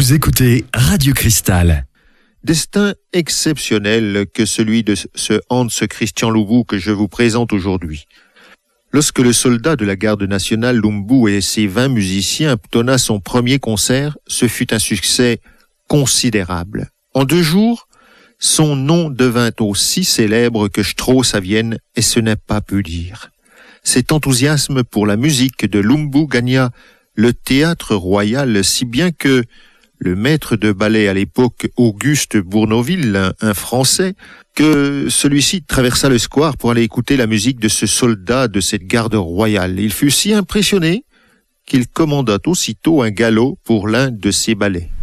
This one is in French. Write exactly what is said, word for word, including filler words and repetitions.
Vous écoutez Radio Cristal. Destin exceptionnel que celui de ce Hans Christian Louvu que je vous présente aujourd'hui. Lorsque le soldat de la garde nationale Lumbu et ses vingt musiciens obtonna son premier concert, ce fut un succès considérable. En deux jours, son nom devint aussi célèbre que Strauss à Vienne, et ce n'est pas peu dire. Cet enthousiasme pour la musique de Lumbu gagna le théâtre royal, si bien que le maître de ballet à l'époque, Auguste Bournonville, un, un Français, que celui-ci traversa le square pour aller écouter la musique de ce soldat de cette garde royale. Il fut si impressionné qu'il commanda aussitôt un galop pour l'un de ses ballets.